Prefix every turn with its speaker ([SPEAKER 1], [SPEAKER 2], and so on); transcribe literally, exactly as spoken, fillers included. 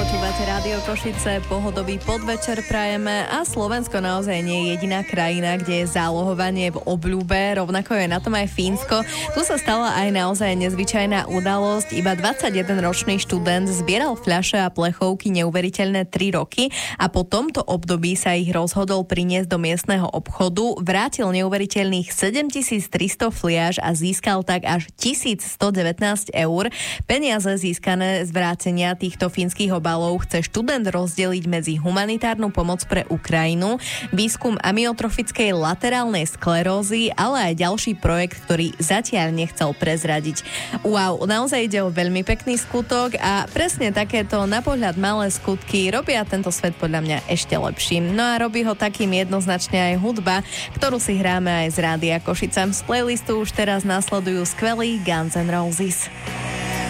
[SPEAKER 1] Počúvate Rádio Košice, pohodový podvečer prajeme a Slovensko naozaj nie je jediná krajina, kde je zálohovanie v obľúbe, rovnako je na tom aj Fínsko. Tu sa stala aj naozaj nezvyčajná udalosť. Iba dvadsaťjedenročný študent zbieral fľaše a plechovky neuveriteľné tri roky a po tomto období sa ich rozhodol priniesť do miestneho obchodu, vrátil neuveriteľných sedemtisíctristo fliaš a získal tak až tisícstodevätnásť eur. Peniaze získané z vrátenia týchto fínskych obalov chce študent rozdeliť medzi humanitárnu pomoc pre Ukrajinu, výskum amyotrofickej laterálnej sklerózy, ale aj ďalší projekt, ktorý zatiaľ nechcel prezradiť. Wow, naozaj ide o veľmi pekný skutok a presne takéto na pohľad malé skutky robia tento svet podľa mňa ešte lepším. No a robí ho takým jednoznačne aj hudba, ktorú si hráme aj z Rádia Košice. Z playlistu už teraz nasledujú skvelí Guns N' Roses.